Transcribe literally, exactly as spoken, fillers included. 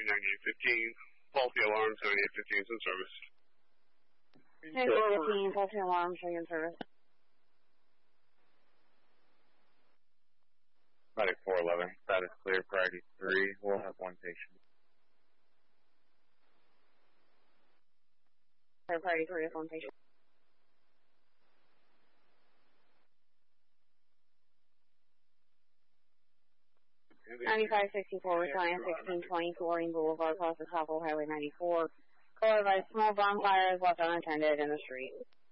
ninety-eight fifteen. Faulty alarms, ninety-eight fifteen is in service. ninety-four fifteen, faulty alarms, are in service. ninety-four eleven, status clear, priority three. We'll have one patient. Priority three is one patient. ninety-five sixty-four, Battalion sixteen twenty, Flooring Boulevard, across the top of Highway ninety-four. Caller by small bonfire is left unattended in the street.